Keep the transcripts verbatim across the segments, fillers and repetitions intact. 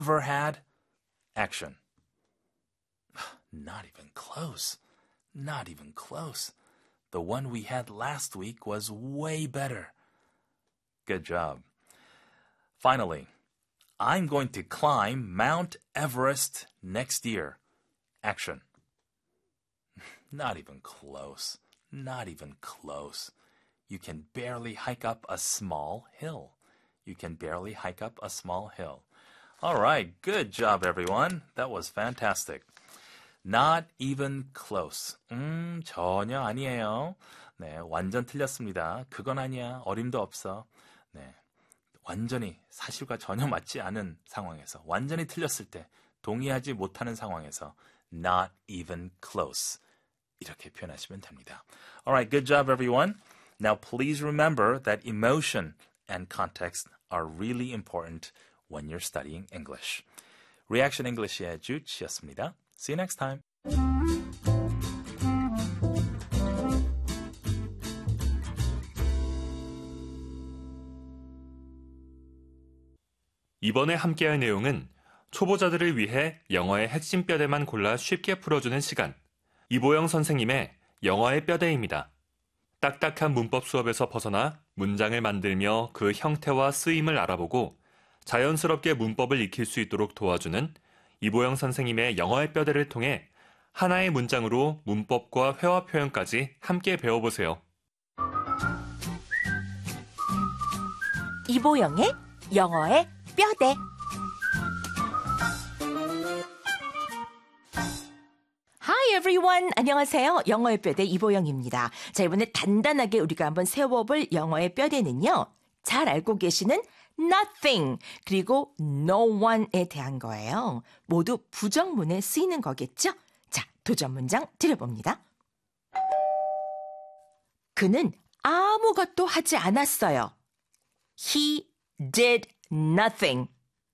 ever had? Action. Not even close. Not even close. The one we had last week was way better. Good job. Finally, I'm going to climb Mount Everest next year. Action. Not even close. Not even close. You can barely hike up a small hill. You can barely hike up a small hill. All right, good job, everyone. That was fantastic. Not even close. 음, 전혀 아니에요. 네, 완전 틀렸습니다. 그건 아니야. 어림도 없어. 네, 완전히 사실과 전혀 맞지 않은 상황에서, 완전히 틀렸을 때, 동의하지 못하는 상황에서 not even close. 이렇게 표현하시면 됩니다. All right, good job, everyone. Now, please remember that emotion and context are really important when you're studying English. Reaction English의 주치였습니다. See you next time. 이번에 함께할 내용은 초보자들을 위해 영어의 핵심 뼈대만 골라 쉽게 풀어주는 시간. 이보영 선생님의 영어의 뼈대입니다. 딱딱한 문법 수업에서 벗어나 문장을 만들며 그 형태와 쓰임을 알아보고 자연스럽게 문법을 익힐 수 있도록 도와주는 이보영 선생님의 영어의 뼈대를 통해 하나의 문장으로 문법과 회화 표현까지 함께 배워보세요. 이보영의 영어의 뼈대. Hi everyone. 안녕하세요. 영어의 뼈대 이보영입니다. 자, 이번에 단단하게 우리가 한번 세워볼 영어의 뼈대는요. 잘 알고 계시는 nothing 그리고 no one에 대한 거예요. 모두 부정문에 쓰이는 거겠죠? 자, 도전 문장 드려봅니다. 그는 아무것도 하지 않았어요. He did nothing.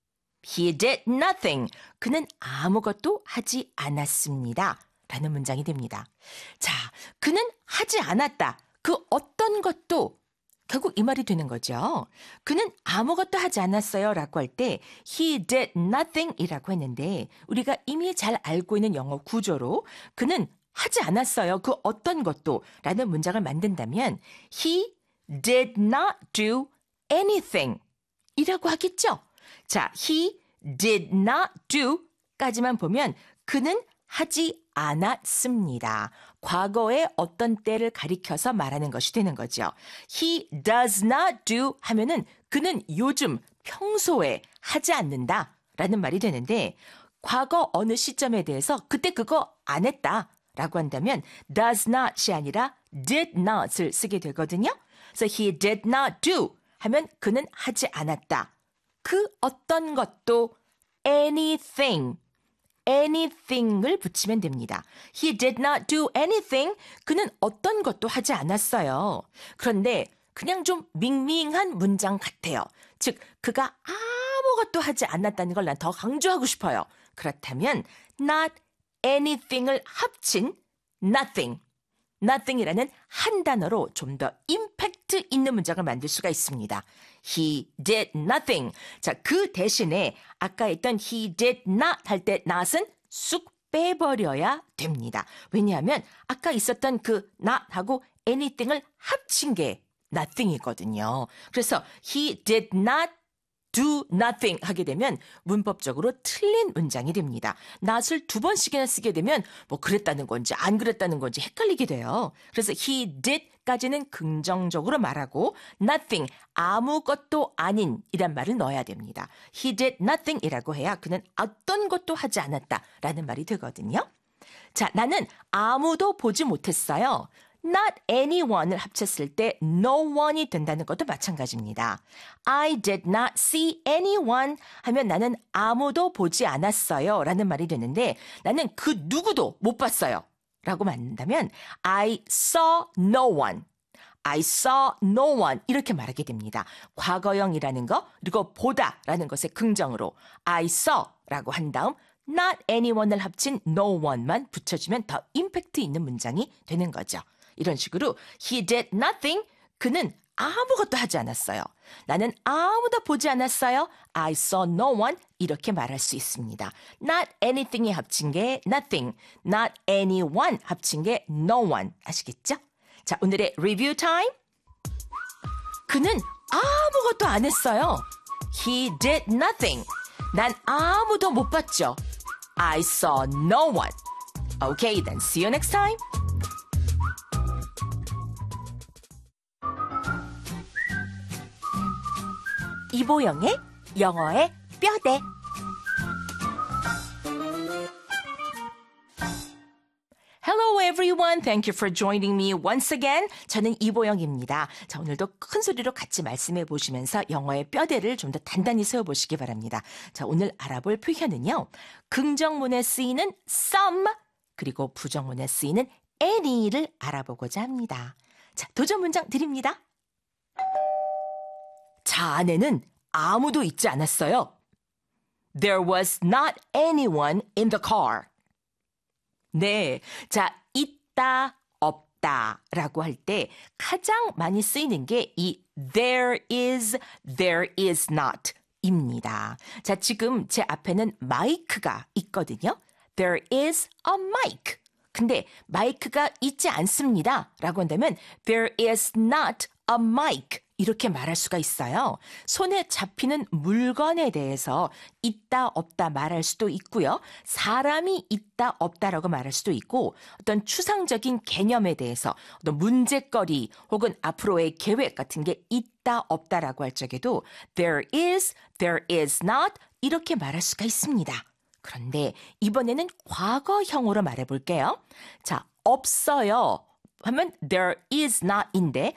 He did nothing. 그는 아무것도 하지 않았습니다. 라는 문장이 됩니다. 자, 그는 하지 않았다. 그 어떤 것도 결국 이 말이 되는 거죠. 그는 아무것도 하지 않았어요 라고 할 때 he did nothing 이라고 했는데 우리가 이미 잘 알고 있는 영어 구조로 그는 하지 않았어요. 그 어떤 것도 라는 문장을 만든다면 he did not do anything 이라고 하겠죠. 자, he did not do 까지만 보면 그는 하지 않았습니다. 과거의 어떤 때를 가리켜서 말하는 것이 되는 거죠. He does not do 하면은 그는 요즘 평소에 하지 않는다 라는 말이 되는데 과거 어느 시점에 대해서 그때 그거 안 했다 라고 한다면 does not이 아니라 did not을 쓰게 되거든요. 그래서 he did not do 하면 그는 하지 않았다. 그 어떤 것도 anything, anything을 붙이면 됩니다. He did not do anything. 그는 어떤 것도 하지 않았어요. 그런데 그냥 좀 밍밍한 문장 같아요. 즉, 그가 아무것도 하지 않았다는 걸 난 더 강조하고 싶어요. 그렇다면 not anything을 합친 nothing, nothing이라는 한 단어로 좀 더 임팩트 있는 문장을 만들 수가 있습니다. He did nothing. 자, 그 대신에 아까 했던 he did not 할 때 not은 쑥 빼버려야 됩니다. 왜냐하면 아까 있었던 그 not하고 anything을 합친 게 nothing이거든요. 그래서 he did not do nothing 하게 되면 문법적으로 틀린 문장이 됩니다. not을 두 번씩이나 쓰게 되면 뭐 그랬다는 건지 안 그랬다는 건지 헷갈리게 돼요. 그래서 he did까지는 긍정적으로 말하고 nothing, 아무것도 아닌 이란 말을 넣어야 됩니다. He did nothing 이라고 해야 그는 어떤 것도 하지 않았다라는 말이 되거든요. 자, 나는 아무도 보지 못했어요. not anyone을 합쳤을 때 no one이 된다는 것도 마찬가지입니다. I did not see anyone 하면 나는 아무도 보지 않았어요 라는 말이 되는데 나는 그 누구도 못 봤어요 라고 말한다면 I saw no one, I saw no one 이렇게 말하게 됩니다. 과거형이라는 거 그리고 보다라는 것의 긍정으로 I saw 라고 한 다음 not anyone을 합친 no one만 붙여주면 더 임팩트 있는 문장이 되는 거죠. 이런 식으로 he did nothing, 그는 아무것도 하지 않았어요. 나는 아무도 보지 않았어요. I saw no one. 이렇게 말할 수 있습니다. Not anything이 합친 게 nothing. Not anyone 합친 게 no one. 아시겠죠? 자, 오늘의 리뷰 타임. 그는 아무것도 안 했어요. He did nothing. 난 아무도 못 봤죠. I saw no one. Okay, then see you next time. 이보영의 영어의 뼈대. Hello everyone. Thank you for joining me once again. 저는 이보영입니다. 자, 오늘도 큰 소리로 같이 말씀해 보시면서 영어의 뼈대를 좀 더 단단히 세워보시기 바랍니다. 자, 오늘 알아볼 표현은요. 긍정문에 쓰이는 some 그리고 부정문에 쓰이는 any를 알아보고자 합니다. 자, 도전 문장 드립니다. 차 안에는 아무도 있지 않았어요. There was not anyone in the car. 네, 자, 있다, 없다 라고 할 때 가장 많이 쓰이는 게 이 there is, there is not 입니다. 자, 지금 제 앞에는 마이크가 있거든요. There is a mic. 근데 마이크가 있지 않습니다 라고 한다면 there is not a mic. 이렇게 말할 수가 있어요. 손에 잡히는 물건에 대해서 있다 없다 말할 수도 있고요. 사람이 있다 없다라고 말할 수도 있고 어떤 추상적인 개념에 대해서 어떤 문제거리 혹은 앞으로의 계획 같은 게 있다 없다라고 할 적에도 there is, there is not 이렇게 말할 수가 있습니다. 그런데 이번에는 과거형으로 말해볼게요. 자, 없어요 하면 there is not인데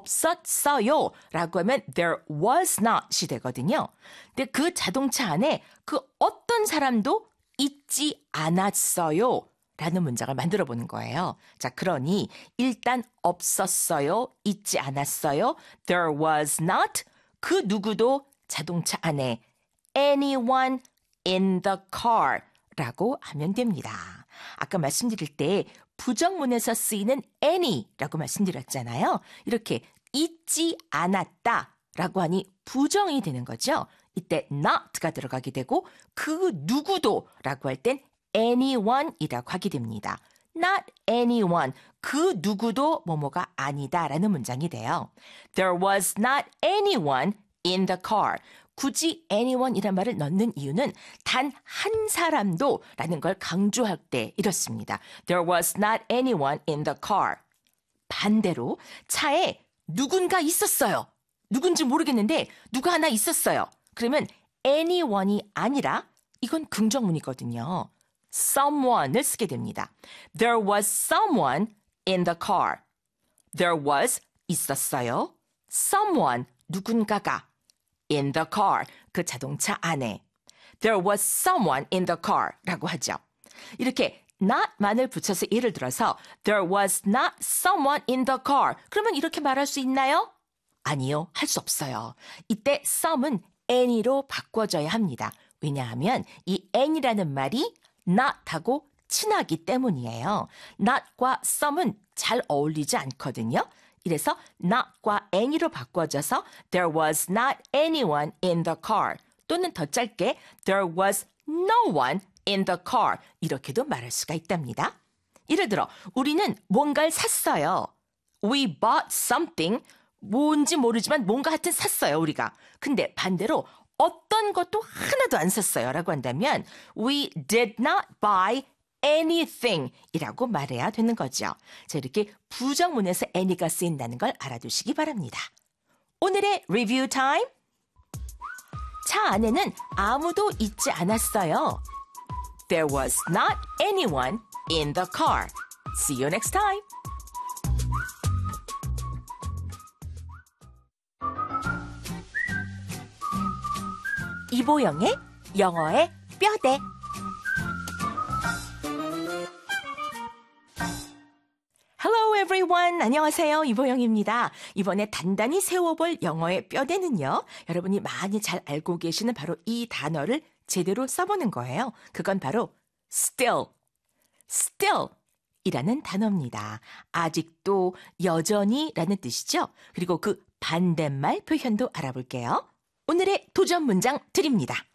없었어요 라고 하면 there was not이 되거든요. 근데 그 자동차 안에 그 어떤 사람도 있지 않았어요 라는 문장을 만들어 보는 거예요. 자, 그러니 일단 없었어요, 있지 않았어요, there was not, 그 누구도 자동차 안에 anyone in the car 라고 하면 됩니다. 아까 말씀드릴 때 부정문에서 쓰이는 any라고 말씀드렸잖아요. 이렇게 있지 않았다 라고 하니 부정이 되는 거죠. 이때 not가 들어가게 되고 그 누구도 라고 할 땐 anyone이라고 하게 됩니다. not anyone, 그 누구도 뭐뭐가 아니다 라는 문장이 돼요. There was not anyone in the car. 굳이 anyone이란 말을 넣는 이유는 단 한 사람도 라는 걸 강조할 때 이렇습니다. There was not anyone in the car. 반대로 차에 누군가 있었어요. 누군지 모르겠는데 누가 하나 있었어요. 그러면 anyone이 아니라 이건 긍정문이거든요. someone을 쓰게 됩니다. There was someone in the car. There was 있었어요. someone 누군가가 in the car, 그 자동차 안에. There was someone in the car 라고 하죠. 이렇게 not만을 붙여서 예를 들어서 There was not someone in the car. 그러면 이렇게 말할 수 있나요? 아니요, 할 수 없어요. 이때 some은 any로 바꿔줘야 합니다. 왜냐하면 이 any라는 말이 not하고 친하기 때문이에요. not과 some은 잘 어울리지 않거든요. 이래서 not과 any로 바꿔줘서 There was not anyone in the car 또는 더 짧게 There was no one in the car 이렇게도 말할 수가 있답니다. 예를 들어 우리는 뭔가를 샀어요. We bought something. 뭔지 모르지만 뭔가 하여튼 샀어요 우리가. 근데 반대로 어떤 것도 하나도 안 샀어요 라고 한다면 We did not buy anything 이라고 말해야 되는 거죠. 자, 이렇게 부정문에서 any가 쓰인다는 걸 알아두시기 바랍니다. 오늘의 리뷰 타임. 차 안에는 아무도 있지 않았어요. There was not anyone in the car. See you next time. 이보영의 영어의 뼈대. Hello everyone. 안녕하세요. 이보영입니다. 이번에 단단히 세워볼 영어의 뼈대는요. 여러분이 많이 잘 알고 계시는 바로 이 단어를 제대로 써보는 거예요. 그건 바로 still. still 이라는 단어입니다. 아직도, 여전히 라는 뜻이죠. 그리고 그 반대말 표현도 알아볼게요. 오늘의 도전 문장 드립니다.